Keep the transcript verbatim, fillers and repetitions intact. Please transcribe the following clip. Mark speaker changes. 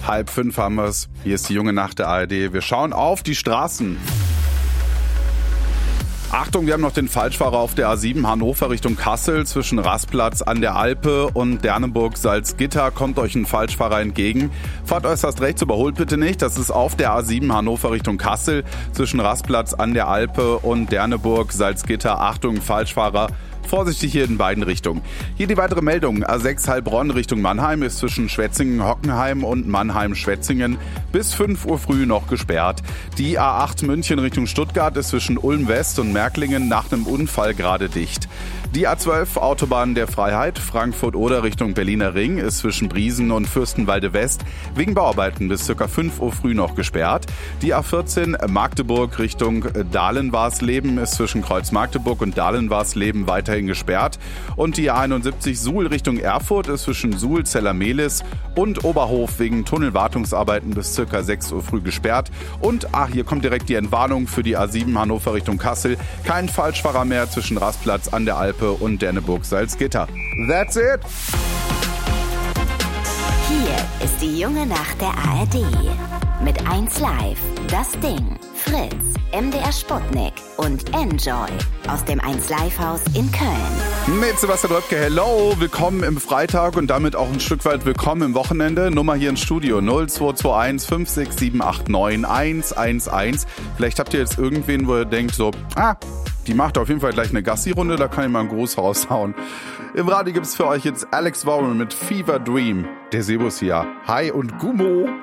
Speaker 1: Halb fünf haben wir's. Hier ist die junge Nacht der A R D. Wir schauen auf die Straßen. Achtung, wir haben noch den Falschfahrer auf der A sieben Hannover Richtung Kassel. Zwischen Rastplatz an der Alpe und Dernenburg-Salzgitter kommt euch ein Falschfahrer entgegen. Fahrt äußerst rechts, überholt bitte nicht. Das ist auf der A sieben Hannover Richtung Kassel. Zwischen Rastplatz an der Alpe und Dernenburg-Salzgitter. Achtung, Falschfahrer. Vorsichtig hier in beiden Richtungen. Hier die weitere Meldung. A sechs Heilbronn Richtung Mannheim ist zwischen Schwetzingen-Hockenheim und Mannheim-Schwetzingen bis fünf Uhr früh noch gesperrt. Die A acht München Richtung Stuttgart ist zwischen Ulm West und Märklingen nach einem Unfall gerade dicht. Die A zwölf Autobahn der Freiheit Frankfurt-Oder Richtung Berliner Ring ist zwischen Briesen und Fürstenwalde West wegen Bauarbeiten bis ca. fünf Uhr früh noch gesperrt. Die A vierzehn Magdeburg Richtung Dahlen-Warsleben ist zwischen Kreuz Magdeburg und Dahlen-Warsleben weiterhin gesperrt. Und die A einundsiebzig Suhl Richtung Erfurt ist zwischen Suhl, Zellermehlis und Oberhof wegen Tunnelwartungsarbeiten bis ca. sechs Uhr früh gesperrt. Und ah, hier kommt direkt die Entwarnung für die A sieben Hannover Richtung Kassel. Kein Falschfahrer mehr zwischen Rastplatz an der Alpe und Dernenburg-Salzgitter. That's it!
Speaker 2: Hier ist die junge Nacht der A R D. Mit eins Live, Das Ding, Fritz, M D R Sputnik und Enjoy aus dem eins Live Haus in Köln.
Speaker 1: Mit Sebastian Röpke, hello, willkommen im Freitag und damit auch ein Stück weit willkommen im Wochenende. Nummer hier ins Studio null zwei zwei eins fünf sechs sieben acht neun eins eins eins. Vielleicht habt ihr jetzt irgendwen, wo ihr denkt so, ah, die macht auf jeden Fall gleich eine Gassi-Runde, da kann ich mal einen Gruß raushauen. Im Radio gibt's für euch jetzt Alex Warren mit Fever Dream. Der Sebus hier. Hi und Gummo.